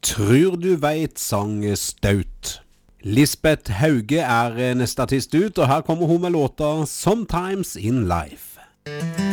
Tror du vet sang staut. Lisbeth Hauge neste artist ut, og her kommer hun med låta Sometimes in Life.